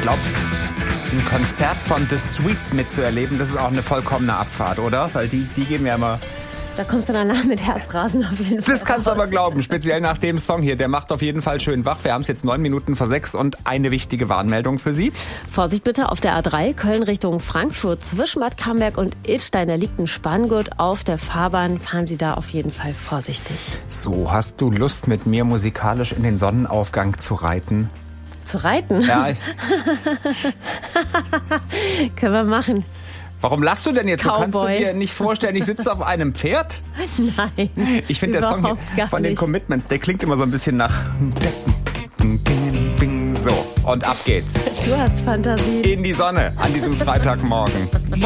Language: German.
glaube, ein Konzert von The Sweet mitzuerleben, das ist auch eine vollkommene Abfahrt, oder? Weil die geben ja immer... Da kommst du danach mit Herzrasen auf jeden Fall. Das kannst du aber glauben, speziell nach dem Song hier. Der macht auf jeden Fall schön wach. Wir haben es jetzt 9 Minuten vor 6 und eine wichtige Warnmeldung für Sie. Vorsicht bitte auf der A3 Köln Richtung Frankfurt zwischen Bad Camberg und Idstein. Da liegt ein Spanngurt auf der Fahrbahn. Fahren Sie da auf jeden Fall vorsichtig. So, hast du Lust, mit mir musikalisch in den Sonnenaufgang zu reiten? Zu reiten? Ja. Können wir machen. Warum lachst du denn jetzt? Cowboy. Du kannst du dir nicht vorstellen, ich sitze auf einem Pferd? Nein. Ich finde, der Song hier von den Commitments, der klingt immer so ein bisschen nach... So, und ab geht's. Du hast Fantasie. In die Sonne an diesem Freitagmorgen.